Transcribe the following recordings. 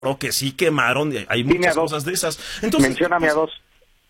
o que sí quemaron, hay Dime muchas a dos. cosas de esas. Entonces, Mencióname a dos.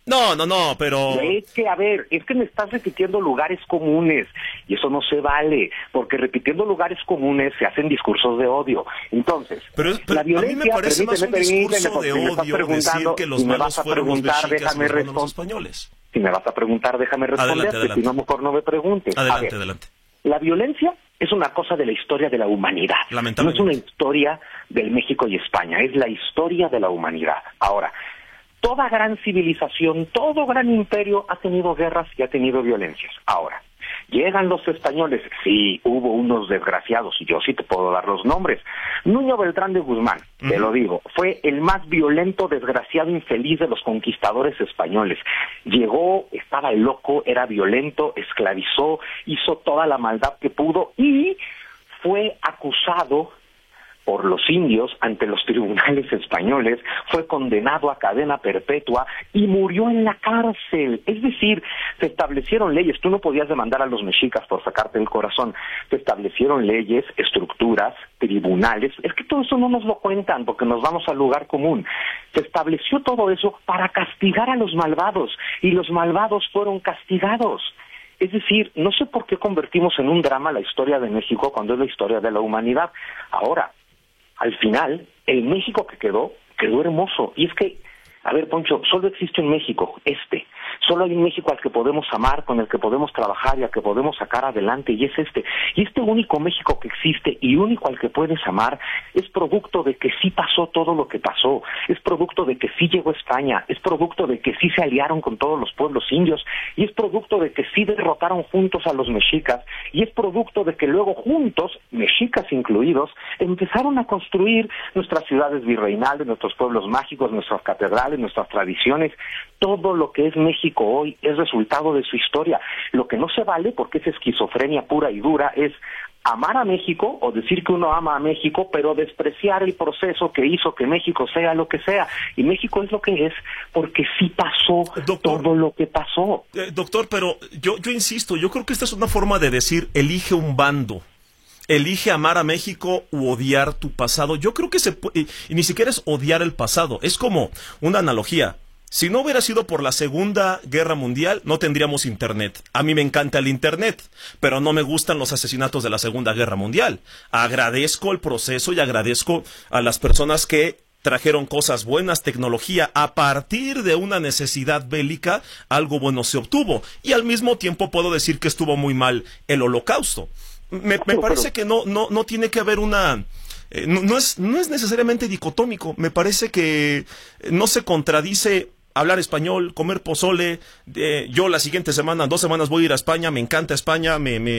No, pero... Es que, a ver, es que me estás repitiendo lugares comunes y eso no se vale, porque repitiendo lugares comunes se hacen discursos de odio. Entonces, pero la violencia, a mí me parece más un discurso de odio decir que los malos fueron los mexicas y los buenos los españoles. Si me vas a preguntar, déjame responderte, Adelante. si no, mejor no me preguntes. Adelante. La violencia es una cosa de la historia de la humanidad. No es una historia del México y España, es la historia de la humanidad. Ahora, toda gran civilización, todo gran imperio ha tenido guerras y ha tenido violencias. Ahora, llegan los españoles, sí, hubo unos desgraciados, y yo sí te puedo dar los nombres. Nuño Beltrán de Guzmán, te lo digo, fue el más violento, desgraciado, infeliz de los conquistadores españoles. Llegó, estaba loco, era violento, esclavizó, hizo toda la maldad que pudo y fue acusado por los indios ante los tribunales españoles, fue condenado a cadena perpetua y murió en la cárcel. Es decir, se establecieron leyes, tú no podías demandar a los mexicas por sacarte el corazón, se establecieron leyes, estructuras, tribunales, es que todo eso no nos lo cuentan porque nos vamos al lugar común. Se estableció todo eso para castigar a los malvados y los malvados fueron castigados. Es decir, no sé por qué convertimos en un drama la historia de México cuando es la historia de la humanidad. Ahora, al final, el México que quedó hermoso. Y es que, a ver, Poncho, solo existe un México, Solo hay un México al que podemos amar, con el que podemos trabajar y al que podemos sacar adelante, y es este. Y este único México que existe y único al que puedes amar es producto de que sí pasó todo lo que pasó, es producto de que sí llegó España, es producto de que sí se aliaron con todos los pueblos indios, y es producto de que sí derrotaron juntos a los mexicas, y es producto de que luego juntos, mexicas incluidos, empezaron a construir nuestras ciudades virreinales, nuestros pueblos mágicos, nuestras catedrales, nuestras tradiciones. Todo lo que es México hoy es resultado de su historia. Lo que no se vale, porque es esquizofrenia pura y dura, es amar a México o decir que uno ama a México, pero despreciar el proceso que hizo que México sea lo que sea. Y México es lo que es porque sí pasó todo lo que pasó. Doctor, pero yo insisto, yo creo que esta es una forma de decir, elige un bando. Elige amar a México u odiar tu pasado. Yo creo que y ni siquiera es odiar el pasado. Es como una analogía. Si no hubiera sido por la Segunda Guerra Mundial, no tendríamos Internet. A mí me encanta el Internet, pero no me gustan los asesinatos de la Segunda Guerra Mundial. Agradezco el proceso y agradezco a las personas que trajeron cosas buenas, tecnología. A partir de una necesidad bélica, algo bueno se obtuvo. Y al mismo tiempo puedo decir que estuvo muy mal el Holocausto. Me parece que no tiene que haber una... No es necesariamente dicotómico. Me parece que no se contradice hablar español, comer pozole. Yo la siguiente semana, 2 semanas voy a ir a España, me encanta España,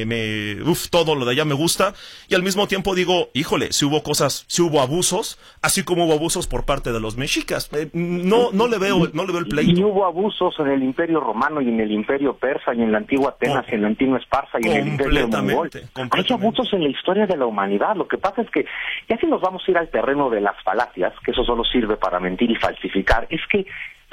todo lo de allá me gusta. Y al mismo tiempo digo, híjole, si hubo abusos, así como hubo abusos por parte de los mexicas. No le veo el pleito. Y hubo abusos en el Imperio Romano y en el Imperio Persa y en la antigua Atenas y en la antigua Esparta y en el Imperio Mongol. Hay abusos en la historia de la humanidad. Lo que pasa es que, ya si nos vamos a ir al terreno de las falacias, que eso solo sirve para mentir y falsificar, es que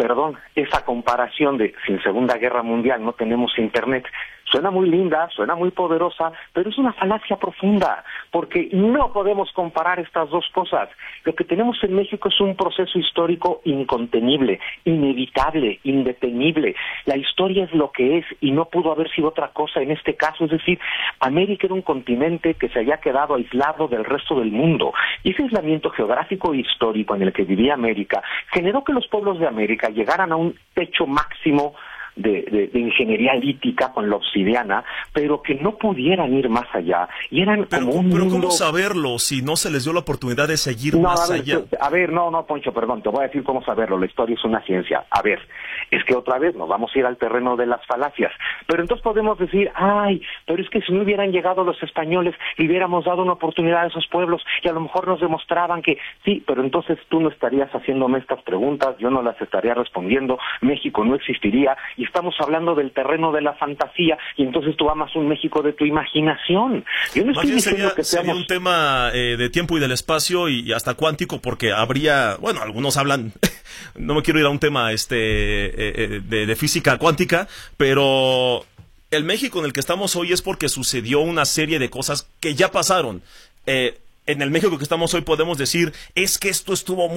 esa comparación de sin Segunda Guerra Mundial no tenemos Internet, suena muy linda, suena muy poderosa, pero es una falacia profunda, porque no podemos comparar estas dos cosas. Lo que tenemos en México es un proceso histórico incontenible, inevitable, indetenible. La historia es lo que es y no pudo haber sido otra cosa en este caso, es decir, América era un continente que se había quedado aislado del resto del mundo, y ese aislamiento geográfico e histórico en el que vivía América generó que los pueblos de América llegaran a un techo máximo de ingeniería lítica con la obsidiana, pero que no pudieran ir más allá. Y eran como un pero mundo... ¿cómo saberlo si no se les dio la oportunidad de seguir más allá? Poncho, perdón, te voy a decir cómo saberlo. La historia es una ciencia. A ver, es que otra vez nos vamos a ir al terreno de las falacias. Pero entonces podemos decir, pero es que si no hubieran llegado los españoles, le hubiéramos dado una oportunidad a esos pueblos y a lo mejor nos demostraban que sí, pero entonces tú no estarías haciéndome estas preguntas, yo no las estaría respondiendo, México no existiría, y estamos hablando del terreno de la fantasía, y entonces tú amas un México de tu imaginación. Yo no estoy diciendo que sería un tema de tiempo y del espacio y hasta cuántico, porque habría, bueno, algunos hablan, no me quiero ir a un tema de física cuántica, pero el México en el que estamos hoy es porque sucedió una serie de cosas que ya pasaron. en el México que estamos hoy podemos decir, es que esto estuvo